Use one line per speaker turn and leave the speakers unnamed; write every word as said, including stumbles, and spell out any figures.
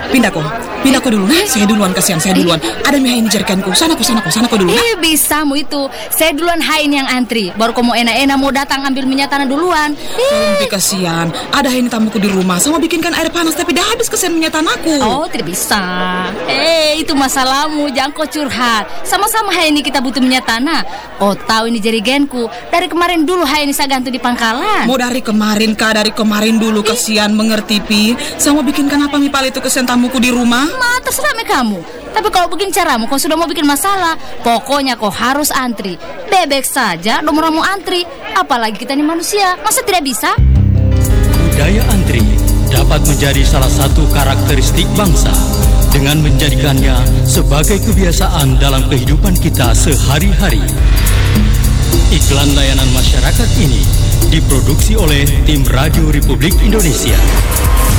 Pindah kok, pindah kok dulu. Nah, saya duluan, kasihan saya duluan. Ada mie ini jerikanku. Sana kok, sana kok, sana kok dulu. Nah.
Eh, bisamu itu. Saya duluan hain yang antri. Baru kamu enak-enak mau datang ambil minyak tanah duluan.
Tapi kasihan. Ada ini tamuku di rumah. Sama bikinkan air panas tapi dah habis kesian minyak tanahku.
Oh, tidak bisa. Eh, itu masalahmu. Jangan kau curhat. Sama-sama hari ini kita butuh minyak tanah. Oh, tahu ini jerigenku. Dari kemarin dulu hari ini saya gantung di pangkalan.
Mau dari kemarin kah? Dari kemarin dulu kasihan mengerti pi. Sama bikinkan apa mie pal itu kesian tamuku di rumah?
Ma, terserah me kamu. Tapi kalau begini caramu, kau sudah mau bikin masalah. Pokoknya kau harus antri. Bebek saja, nomor mau antri. Apalagi kita ini manusia, masa tidak bisa?
Budaya antri dapat menjadi salah satu karakteristik bangsa dengan menjadikannya sebagai kebiasaan dalam kehidupan kita sehari-hari. Iklan layanan masyarakat ini diproduksi oleh tim Radio Republik Indonesia.